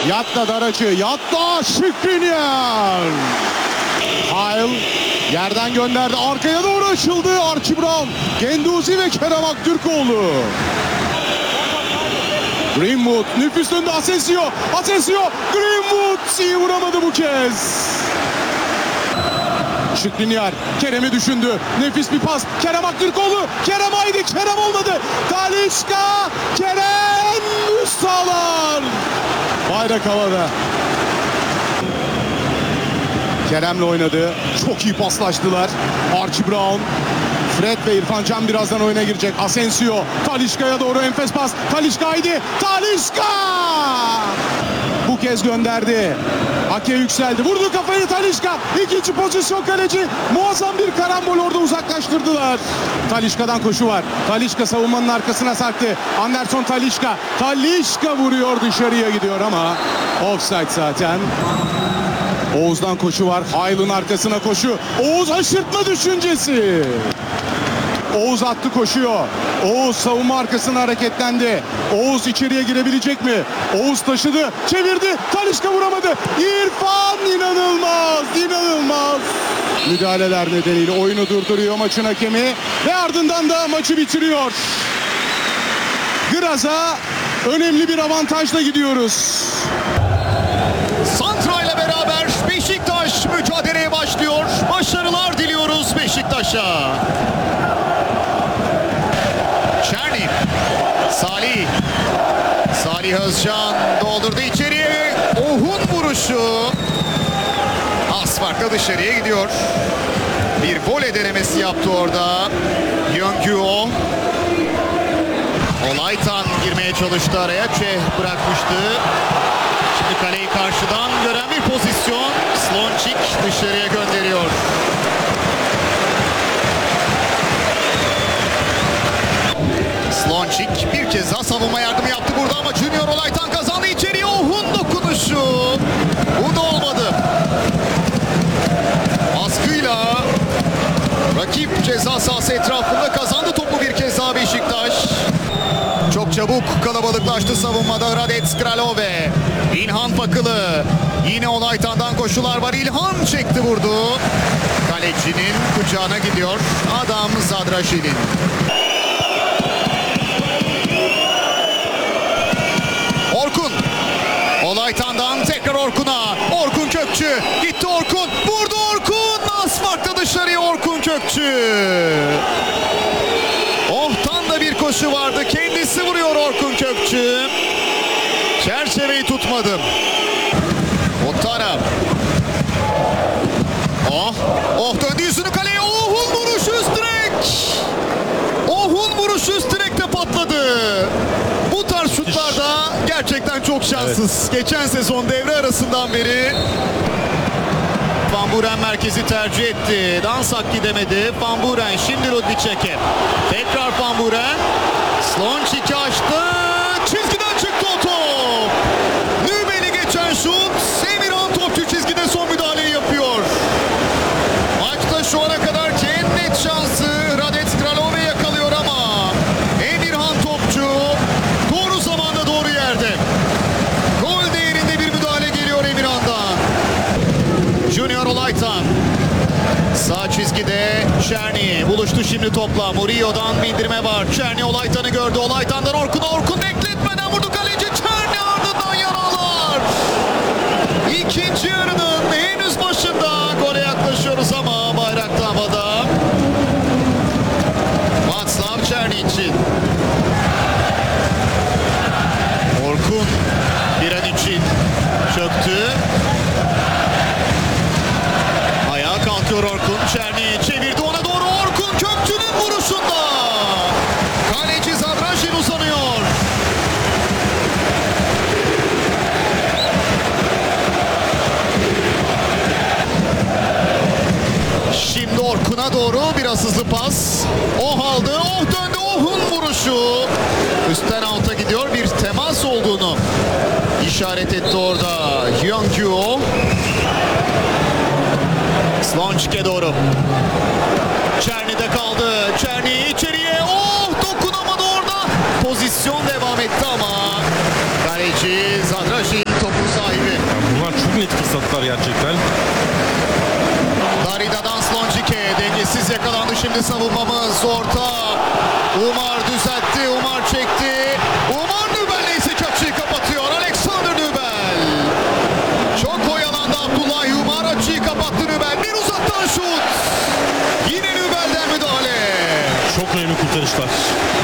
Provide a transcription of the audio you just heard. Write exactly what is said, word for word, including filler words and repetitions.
Yatta Daracı. Yatta Skriniar. Hail yerden gönderdi. Arkaya doğru açıldı. Archie Brown. Genduzi ve Kerem Aktürkoğlu. Greenwood nüfus önünde Asensio. Asensio. Greenwood iyi vuramadı bu kez. Skriniar Kerem'i düşündü. Nefis bir pas. Kerem Aktürkoğlu. Kerem haydi. Kerem olmadı. Talisca. Kerem üst sağlar. Bayrak havada. Kerem'le oynadı. Çok iyi paslaştılar. Archie Brown. Fred ve İrfan Can birazdan oyuna girecek. Asensio. Talisca'ya doğru enfes pas. Talisca haydi. Talisca! Bu kez gönderdi. Ake yükseldi. Vurdu kafayı Talisca. İkinci pozisyon kaleci. Muazzam bir karambol orada uzaklaştırdılar. Talisca'dan koşu var. Talisca savunmanın arkasına sarktı. Anderson Talisca. Talisca vuruyor, dışarıya gidiyor ama offside zaten. Oğuz'dan koşu var. Hayl'ın arkasına koşu. Oğuz aşırtma düşüncesi. Oğuz attı, koşuyor. Oğuz savunma arkasına hareketlendi. Oğuz içeriye girebilecek mi? Oğuz taşıdı, çevirdi. Talisca vuramadı. İrfan inanılmaz, inanılmaz. Müdahaleler nedeniyle oyunu durduruyor maçın hakemi ve ardından da maçı bitiriyor. Graz'a önemli bir avantajla gidiyoruz. Santra ile beraber Beşiktaş mücadeleye başlıyor. Başarılar diliyoruz Beşiktaş'a. Çerni, Salih, Salih Özcan doldurdu içeriye. Ohun vuruşu az farkla dışarıya gidiyor. Bir voley denemesi yaptı orada Yöngüo. Olaytan girmeye çalıştı araya. Çeh bırakmıştı. Şimdi kaleyi karşıdan gören bir pozisyon. Slončík dışarıya gönderiyor. Slončík bir kez daha savunma yardımı yaptı burada ama Junior Olaytan kazandı içeriye. Ohun dokunuşu. Bu da olmadı. Baskıyla rakip ceza sahası etrafında kazandı topu bir kez daha Beşiktaş. Çok çabuk kalabalıklaştı savunmada Radec Kralove. İlhan Fakılı. Yine Olaytan'dan koşular var. İlhan çekti vurdu. Kalecinin kucağına gidiyor Adam Zadraşil'in. Orkun. Olaytan'dan tekrar Orkun'a. Orkun Kökçü. Gitti Orkun. Vurdu Orkun. Asfaltta dışarıya Orkun Kökçü. Ohtan da bir koşu vardı. Kendisi vuruyor Orkun Kökçü. Çerçeveyi tutmadı. Otara. Oh. Oh döndü yüzünü kaleye. Ohun vuruşu üst direk. Ohun vuruşu üst direkte patladı. Bu tarz şutlarda gerçekten çok şanssız. Evet. Geçen sezon devre arasından beri Van Buren merkezi tercih etti. Dansak gidemedi. Van Buren şimdi Ludviček'e. Tekrar Van Buren. Slončík'i açtı. Çizgiden çıktı o top. Nübeli geçen şut. Emirhan Topçu çizgide son müdahaleyi yapıyor. Maçta şu ana kadarki en net şansı Radec Kralove yakalıyor ama Emirhan Topçu doğru zamanda doğru yerde. Gol değerinde bir müdahale geliyor Emirhan'dan. Junior Olaytan. Sağ çizgide Çerni buluştu şimdi topla. Murillo'dan bindirme var. Çerni Olaytan'ı gördü. Olaytan'dan Orkun'a. Orkun bekletmeden vurdu kaleci. Çerni ardından yaralar. İkinci yarının henüz başında gole yaklaşıyoruz ama bayrakta havada. Václav Černý için. Orkun bir an için çöktü. Ayağa kalkıyor Orkun. Černý çevirdi ona doğru. Orkun Kökçü'nün vuruşunda. Kaleci Zadražin uzanıyor. Şimdi Orkun'a doğru biraz hızlı pas. Oh aldı. Oh döndü. Oh'un vuruşu. Üstten alta gidiyor. Bir temas olduğunu işaret etti orada Yöngüo. Slončík'e doğru. Çerni'de kaldı. Černý içeriye. Oh dokunamadı orada. Pozisyon devam etti ama kaleci Zadražin topu Beceriksiz yakalandı şimdi savunmamız. Orta. Umar düzeltti. Umar çekti. Umar Nübel neyse ki açıyı kapatıyor. Alexander Nübel. Çok oyalandı Abdullah Umar. Açıyı kapattı Nübel. Bir uzaktan şut. Yine Nübel'den müdahale. Çok önemli kurtarışlar.